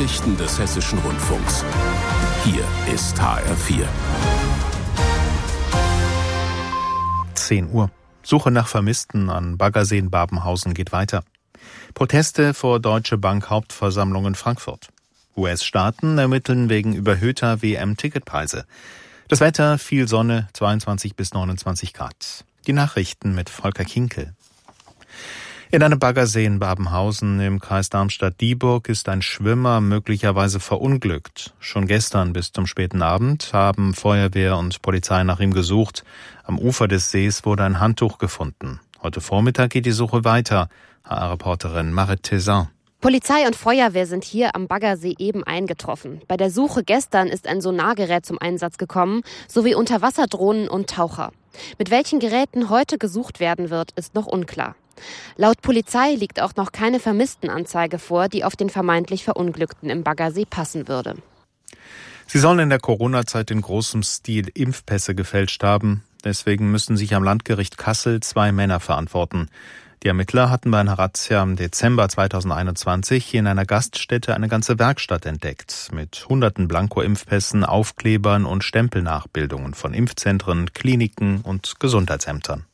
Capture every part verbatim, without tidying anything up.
Nachrichten des Hessischen Rundfunks. Hier ist H R vier. zehn Uhr. Suche nach Vermissten an Baggersee in Babenhausen geht weiter. Proteste vor Deutsche Bank Hauptversammlung in Frankfurt. U S-Staaten ermitteln wegen überhöhter W M-Ticketpreise. Das Wetter, viel Sonne, zweiundzwanzig bis neunundzwanzig Grad. Die Nachrichten mit Volker Kinkel. In einem Baggersee in Babenhausen im Kreis Darmstadt-Dieburg ist ein Schwimmer möglicherweise verunglückt. Schon gestern bis zum späten Abend haben Feuerwehr und Polizei nach ihm gesucht. Am Ufer des Sees wurde ein Handtuch gefunden. Heute Vormittag geht die Suche weiter. H R-Reporterin Marit Tezin. Polizei und Feuerwehr sind hier am Baggersee eben eingetroffen. Bei der Suche gestern ist ein Sonargerät zum Einsatz gekommen, sowie Unterwasserdrohnen und Taucher. Mit welchen Geräten heute gesucht werden wird, ist noch unklar. Laut Polizei liegt auch noch keine Vermisstenanzeige vor, die auf den vermeintlich Verunglückten im Baggersee passen würde. Sie sollen in der Corona-Zeit in großem Stil Impfpässe gefälscht haben. Deswegen müssen sich am Landgericht Kassel zwei Männer verantworten. Die Ermittler hatten bei einer Razzia im Dezember zweitausendeinundzwanzig in einer Gaststätte eine ganze Werkstatt entdeckt. Mit hunderten Blanko-Impfpässen, Aufklebern und Stempelnachbildungen von Impfzentren, Kliniken und Gesundheitsämtern.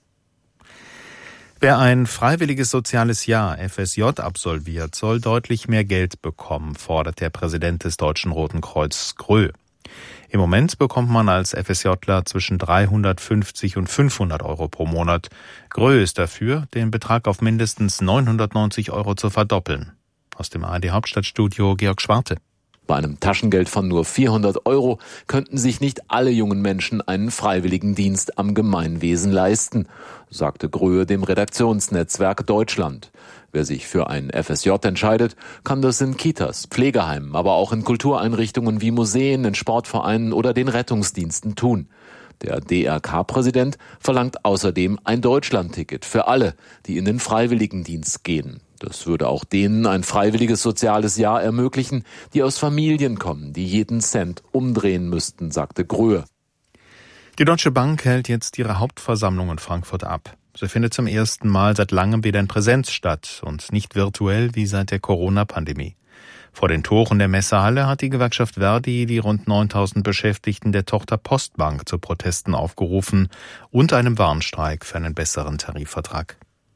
Wer ein freiwilliges soziales Jahr F S J absolviert, soll deutlich mehr Geld bekommen, fordert der Präsident des Deutschen Roten Kreuz Grö. Im Moment bekommt man als FSJler zwischen dreihundertfünfzig und fünfhundert Euro pro Monat. Grö ist dafür, den Betrag auf mindestens neunhundertneunzig Euro zu verdoppeln. Aus dem A R D-Hauptstadtstudio Georg Schwarte. Bei einem Taschengeld von nur vierhundert Euro könnten sich nicht alle jungen Menschen einen Freiwilligendienst am Gemeinwesen leisten, sagte Gröhe dem Redaktionsnetzwerk Deutschland. Wer sich für ein F S J entscheidet, kann das in Kitas, Pflegeheimen, aber auch in Kultureinrichtungen wie Museen, in Sportvereinen oder den Rettungsdiensten tun. Der D R K-Präsident verlangt außerdem ein Deutschlandticket für alle, die in den Freiwilligendienst gehen. Das würde auch denen ein freiwilliges soziales Jahr ermöglichen, die aus Familien kommen, die jeden Cent umdrehen müssten, sagte Gröhe. Die Deutsche Bank hält jetzt ihre Hauptversammlung in Frankfurt ab. Sie findet zum ersten Mal seit langem wieder in Präsenz statt und nicht virtuell wie seit der Corona-Pandemie. Vor den Toren der Messehalle hat die Gewerkschaft Verdi die rund neuntausend Beschäftigten der Tochter Postbank zu Protesten aufgerufen und einem Warnstreik für einen besseren Tarifvertrag.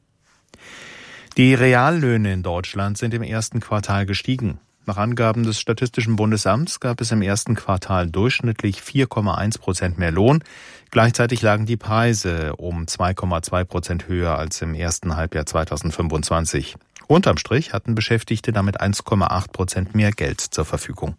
Die Reallöhne in Deutschland sind im ersten Quartal gestiegen. Nach Angaben des Statistischen Bundesamts gab es im ersten Quartal durchschnittlich vier Komma eins Prozent mehr Lohn. Gleichzeitig lagen die Preise um zwei Komma zwei Prozent höher als im ersten Halbjahr zweitausendfünfundzwanzig. Unterm Strich hatten Beschäftigte damit eins Komma acht Prozent mehr Geld zur Verfügung.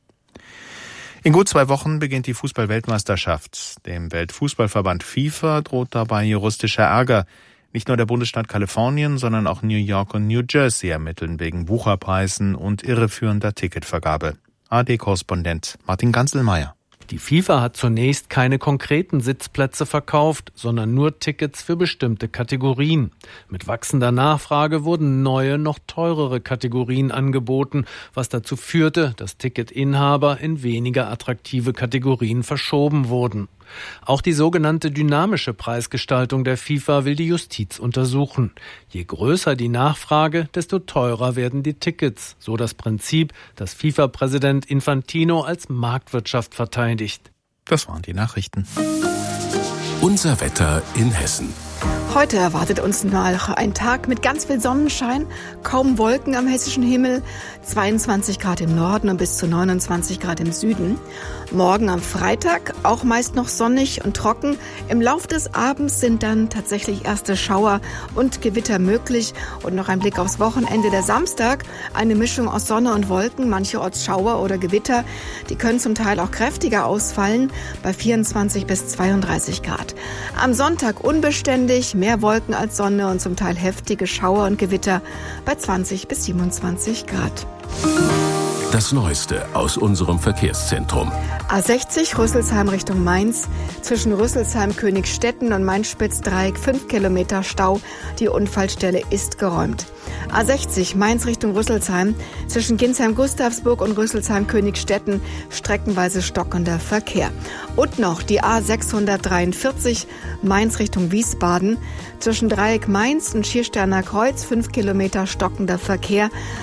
In gut zwei Wochen beginnt die Fußball-Weltmeisterschaft. Dem Weltfußballverband FIFA droht dabei juristischer Ärger. Nicht nur der Bundesstaat Kalifornien, sondern auch New York und New Jersey ermitteln wegen Wucherpreisen und irreführender Ticketvergabe. A R D-Korrespondent Martin Ganzelmeier. Die FIFA hat zunächst keine konkreten Sitzplätze verkauft, sondern nur Tickets für bestimmte Kategorien. Mit wachsender Nachfrage wurden neue, noch teurere Kategorien angeboten, was dazu führte, dass Ticketinhaber in weniger attraktive Kategorien verschoben wurden. Auch die sogenannte dynamische Preisgestaltung der FIFA will die Justiz untersuchen. Je größer die Nachfrage, desto teurer werden die Tickets. So das Prinzip, das FIFA-Präsident Infantino als Marktwirtschaft verteidigt. Das waren die Nachrichten. Unser Wetter in Hessen. Heute erwartet uns noch ein Tag mit ganz viel Sonnenschein, kaum Wolken am hessischen Himmel, zweiundzwanzig Grad im Norden und bis zu neunundzwanzig Grad im Süden. Morgen am Freitag auch meist noch sonnig und trocken. Im Lauf des Abends sind dann tatsächlich erste Schauer und Gewitter möglich. Und noch ein Blick aufs Wochenende. Der Samstag, eine Mischung aus Sonne und Wolken, mancherorts Schauer oder Gewitter. Die können zum Teil auch kräftiger ausfallen, bei vierundzwanzig bis zweiunddreißig Grad. Am Sonntag unbeständig, mehr Wolken als Sonne und zum Teil heftige Schauer und Gewitter bei zwanzig bis siebenundzwanzig Grad. Das Neueste aus unserem Verkehrszentrum. A sechzig Rüsselsheim Richtung Mainz. Zwischen Rüsselsheim, Königstetten und Main-Spitz-Dreieck fünf Kilometer Stau. Die Unfallstelle ist geräumt. A sechzig Mainz Richtung Rüsselsheim. Zwischen Ginsheim-Gustavsburg und Rüsselsheim-Königstetten streckenweise stockender Verkehr. Und noch die A sechshundertdreiundvierzig Mainz Richtung Wiesbaden. Zwischen Dreieck Mainz und Schiersterner Kreuz fünf Kilometer stockender Verkehr.